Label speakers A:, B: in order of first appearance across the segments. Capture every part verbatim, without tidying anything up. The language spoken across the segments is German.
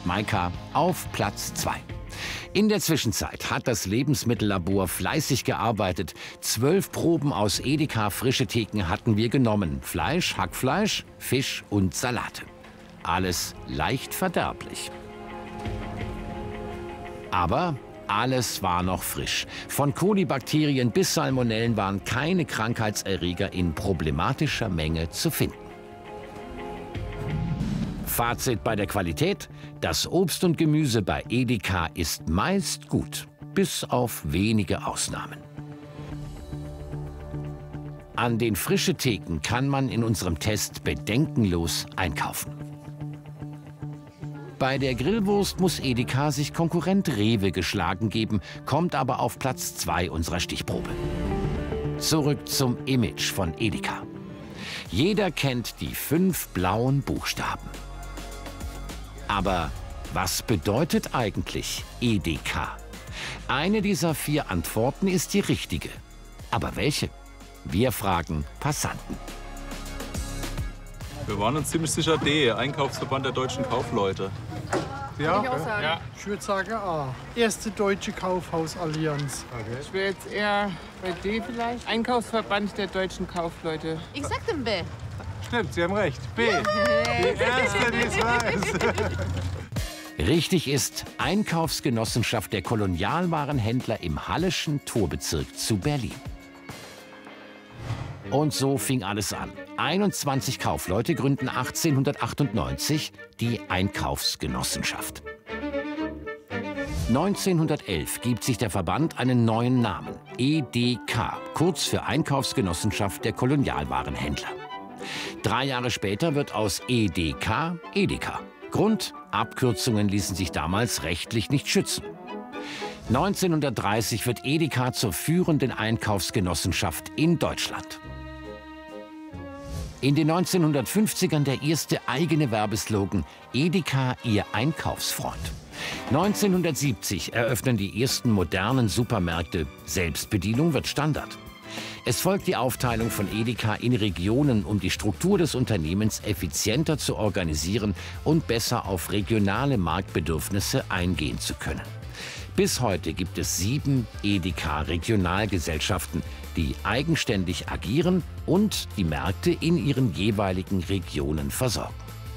A: Maika auf Platz zwei. In der Zwischenzeit hat das Lebensmittellabor fleißig gearbeitet. Zwölf Proben aus Edeka frische Theken hatten wir genommen. Fleisch, Hackfleisch, Fisch und Salate. Alles leicht verderblich. Aber alles war noch frisch. Von Kolibakterien bis Salmonellen waren keine Krankheitserreger in problematischer Menge zu finden. Fazit bei der Qualität: Das Obst und Gemüse bei Edeka ist meist gut, bis auf wenige Ausnahmen. An den frische Theken kann man in unserem Test bedenkenlos einkaufen. Bei der Grillwurst muss Edeka sich Konkurrent Rewe geschlagen geben, kommt aber auf Platz zwei unserer Stichprobe. Zurück zum Image von Edeka. Jeder kennt die fünf blauen Buchstaben. Aber was bedeutet eigentlich Edeka? Eine dieser vier Antworten ist die richtige. Aber welche? Wir fragen Passanten.
B: Wir waren uns ziemlich sicher D, Einkaufsverband der deutschen Kaufleute.
C: Ja,
D: ich, auch sagen.
C: ja. Ich würde sagen A. Erste Deutsche Kaufhausallianz.
D: Okay. Ich wäre jetzt eher bei D vielleicht. Einkaufsverband der deutschen Kaufleute.
E: Ich sag dem B.
C: Stimmt, Sie haben recht. B. Die erste, die es weiß.
A: Richtig ist Einkaufsgenossenschaft der Kolonialwarenhändler im Halleschen Torbezirk zu Berlin. Und so fing alles an. einundzwanzig Kaufleute gründen achtzehnhundertachtundneunzig die Einkaufsgenossenschaft. neunzehnhundertelf gibt sich der Verband einen neuen Namen, E D K, kurz für Einkaufsgenossenschaft der Kolonialwarenhändler. Drei Jahre später wird aus E D K Edeka. Grund: Abkürzungen ließen sich damals rechtlich nicht schützen. neunzehnhundertdreißig wird Edeka zur führenden Einkaufsgenossenschaft in Deutschland. In den neunzehnhundertfünfzigern der erste eigene Werbeslogan: Edeka, Ihr Einkaufsfreund. neunzehnhundertsiebzig eröffnen die ersten modernen Supermärkte. Selbstbedienung wird Standard. Es folgt die Aufteilung von Edeka in Regionen, um die Struktur des Unternehmens effizienter zu organisieren und besser auf regionale Marktbedürfnisse eingehen zu können. Bis heute gibt es sieben Edeka-Regionalgesellschaften, die eigenständig agieren und die Märkte in ihren jeweiligen Regionen versorgen.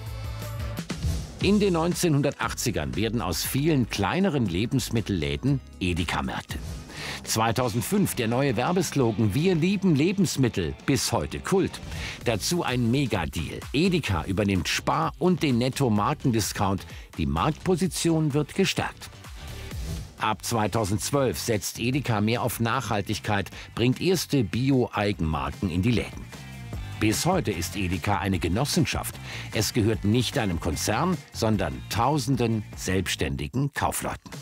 A: In den neunzehnhundertachtzigern werden aus vielen kleineren Lebensmittelläden Edeka-Märkte. zweitausendfünf der neue Werbeslogan „Wir lieben Lebensmittel", bis heute Kult. Dazu ein Megadeal. Edeka übernimmt Spar und den Netto-Markendiscount. Die Marktposition wird gestärkt. Ab zweitausendzwölf setzt Edeka mehr auf Nachhaltigkeit, bringt erste Bio-Eigenmarken in die Läden. Bis heute ist Edeka eine Genossenschaft. Es gehört nicht einem Konzern, sondern tausenden selbstständigen Kaufleuten.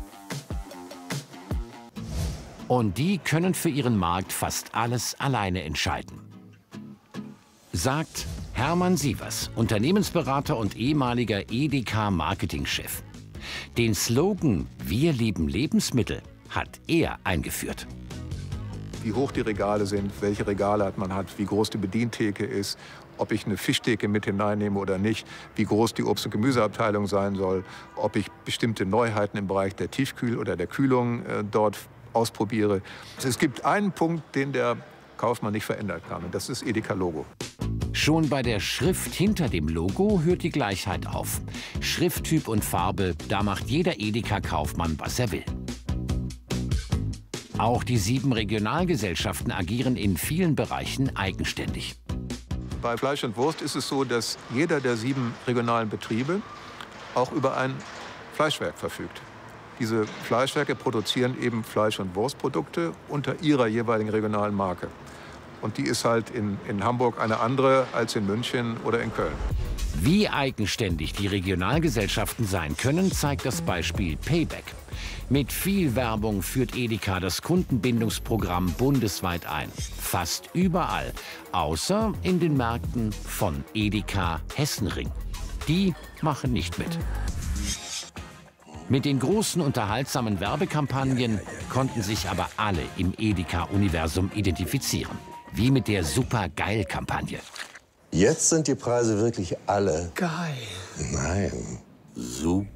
A: Und die können für ihren Markt fast alles alleine entscheiden. Sagt Hermann Sievers, Unternehmensberater und ehemaliger Edeka-Marketingchef. Den Slogan „Wir lieben Lebensmittel" hat er eingeführt.
F: Wie hoch die Regale sind, welche Regale man hat, wie groß die Bedientheke ist, ob ich eine Fischtheke mit hineinnehme oder nicht, wie groß die Obst- und Gemüseabteilung sein soll, ob ich bestimmte Neuheiten im Bereich der Tiefkühl- oder der Kühlung äh, dort ausprobiere. Es gibt einen Punkt, den der Kaufmann nicht verändern kann, und das ist Edeka-Logo.
A: Schon bei der Schrift hinter dem Logo hört die Gleichheit auf. Schrifttyp und Farbe, da macht jeder Edeka-Kaufmann, was er will. Auch die sieben Regionalgesellschaften agieren in vielen Bereichen eigenständig.
F: Bei Fleisch und Wurst ist es so, dass jeder der sieben regionalen Betriebe auch über ein Fleischwerk verfügt. Diese Fleischwerke produzieren eben Fleisch- und Wurstprodukte unter ihrer jeweiligen regionalen Marke. Und die ist halt in, in Hamburg eine andere als in München oder in Köln.
A: Wie eigenständig die Regionalgesellschaften sein können, zeigt das Beispiel Payback. Mit viel Werbung führt Edeka das Kundenbindungsprogramm bundesweit ein. Fast überall, außer in den Märkten von Edeka Hessenring. Die machen nicht mit. Mit den großen unterhaltsamen Werbekampagnen konnten sich aber alle im Edeka-Universum identifizieren. Wie mit der Super-Geil-Kampagne.
G: Jetzt sind die Preise wirklich alle...
C: Geil.
G: Nein, super.